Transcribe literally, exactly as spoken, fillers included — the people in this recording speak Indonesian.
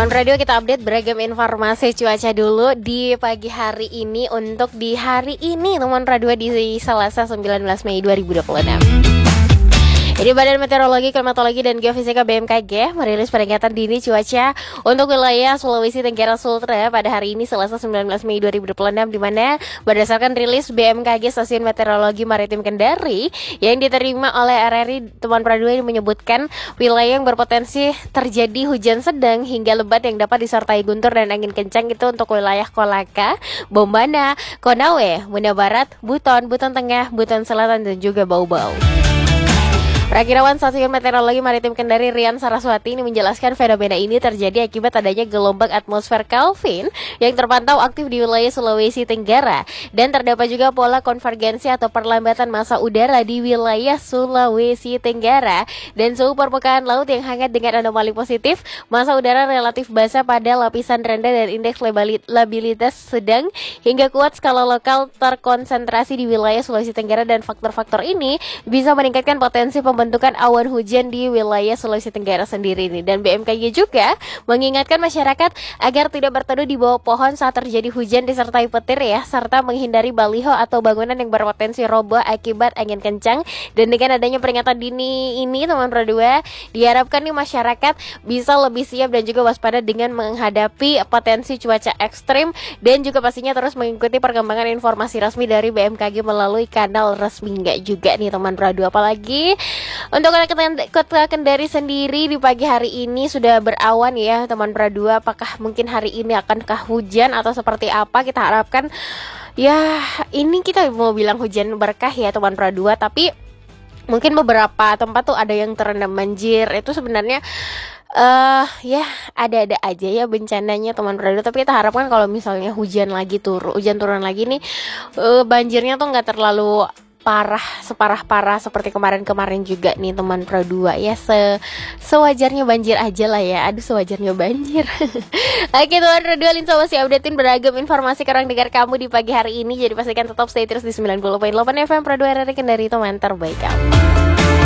Teman radio, kita update beragam informasi cuaca dulu di pagi hari ini. Untuk di hari ini teman radio di Selasa sembilan belas Mei dua ribu dua puluh enam. Jadi Badan Meteorologi, Klimatologi, dan Geofisika B M K G merilis peringatan dini cuaca untuk wilayah Sulawesi Tenggara Sultra pada hari ini Selasa sembilan belas Mei dua ribu dua puluh enam, di mana berdasarkan rilis B M K G Stasiun Meteorologi Maritim Kendari yang diterima oleh R R I, teman radio ini menyebutkan wilayah yang berpotensi terjadi hujan sedang hingga lebat yang dapat disertai guntur dan angin kencang itu untuk wilayah Kolaka, Bombana, Konawe, Bunda Barat, Buton, Buton Tengah, Buton Selatan, dan juga Bau-Bau. Perakirawan Stasiun Meteorologi Maritim Kendari Rian Saraswati ini menjelaskan fenomena ini terjadi akibat adanya gelombang atmosfer Kelvin yang terpantau aktif di wilayah Sulawesi Tenggara, dan terdapat juga pola konvergensi atau perlambatan massa udara di wilayah Sulawesi Tenggara, dan suhu permukaan laut yang hangat dengan anomali positif, massa udara relatif basah pada lapisan rendah, dan indeks labilitas sedang hingga kuat skala lokal terkonsentrasi di wilayah Sulawesi Tenggara, dan faktor-faktor ini bisa meningkatkan potensi pembentukan Pembentukan awan hujan di wilayah Sulawesi Tenggara sendiri ini. Dan B M K G juga mengingatkan masyarakat agar tidak berteduh di bawah pohon saat terjadi hujan disertai petir ya, serta menghindari baliho atau bangunan yang berpotensi roboh akibat angin kencang. Dan dengan adanya peringatan dini ini teman berdua, diharapkan nih masyarakat bisa lebih siap dan juga waspada dengan menghadapi potensi cuaca ekstrim, dan juga pastinya terus mengikuti perkembangan informasi resmi dari B M K G melalui kanal resminya juga nih teman berdua. Apalagi untuk Kota Kendari sendiri di pagi hari ini sudah berawan ya teman Pradua. Apakah mungkin hari ini akankah hujan atau seperti apa? Kita harapkan ya ini kita mau bilang hujan berkah ya teman Pradua, tapi mungkin beberapa tempat tuh ada yang terendam banjir. Itu sebenarnya Uh, ya ada-ada aja ya bencananya teman Pradua, tapi kita harapkan kalau misalnya hujan lagi turun, hujan turun lagi nih, uh, banjirnya tuh nggak terlalu parah, separah-parah seperti kemarin-kemarin juga nih teman Pradua ya. Se sewajarnya banjir aja lah ya. Aduh, sewajarnya banjir. Oke teman Pradua, Linsa masih updatein beragam informasi ke orang dengar kamu di pagi hari ini. Jadi pastikan tetap stay terus di sembilan puluh koma delapan F M Pradua R R I Kendari, teman terbaik kamu.